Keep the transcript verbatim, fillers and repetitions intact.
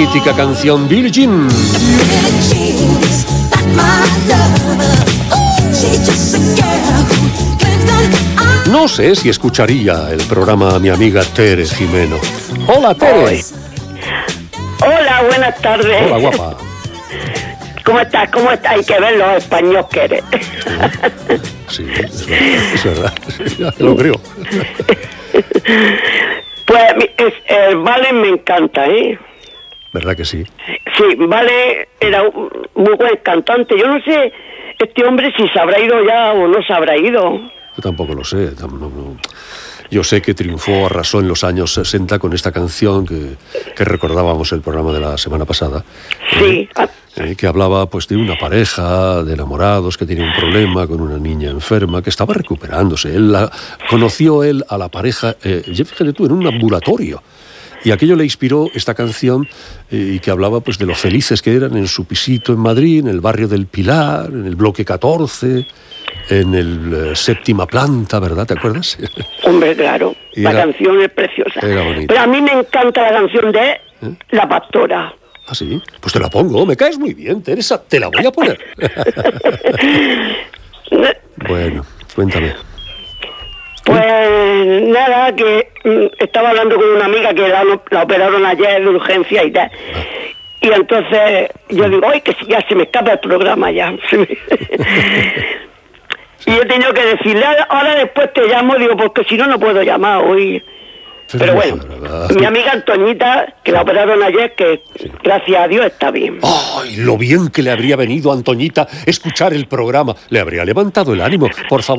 mítica canción Billie Jean. No sé si escucharía el programa mi amiga Tere Jimeno. Hola, Tere. Hola, buenas tardes. Hola, guapa. ¿Cómo estás? ¿Cómo estás? Hay que ver los españoles que eres. Sí, es verdad, es verdad. Ya te lo creo. Pues es, el Vale me encanta, ¿eh? ¿Verdad que sí? Sí, Vale era un muy buen cantante. Yo no sé, este hombre si se habrá ido ya o no se habrá ido. Yo tampoco lo sé. No, no. Yo sé que triunfó, arrasó en los años sesenta con esta canción que, que recordábamos el programa de la semana pasada. Sí. Eh, eh, que hablaba pues de una pareja de enamorados que tenía un problema con una niña enferma que estaba recuperándose. Él la, conoció él a la pareja, eh, fíjate tú, en un ambulatorio. Y aquello le inspiró esta canción eh, y que hablaba pues de lo felices que eran en su pisito en Madrid, en el barrio del Pilar, en el bloque catorce, en el eh, séptima planta, ¿verdad? ¿Te acuerdas? Hombre, claro. Y la era, canción es preciosa. Era bonita. Pero a mí me encanta la canción de ¿Eh? La Pastora. ¿Ah, sí? Pues te la pongo. Me caes muy bien, Teresa. Te la voy a poner. Bueno, cuéntame. Pues nada, que mm, estaba hablando con una amiga que la, la operaron ayer de urgencia y tal. Ah. Y entonces yo digo, ¡ay, que ya se me escapa el programa ya! Y he tenido que decirle, ahora después te llamo, digo, porque si no, no puedo llamar hoy. Pero, Pero bueno, verdad. Mi amiga Antoñita, que la operaron ayer, que sí. Gracias a Dios está bien. ¡Ay, lo bien que le habría venido a Antoñita escuchar el programa! Le habría levantado el ánimo. Por favor.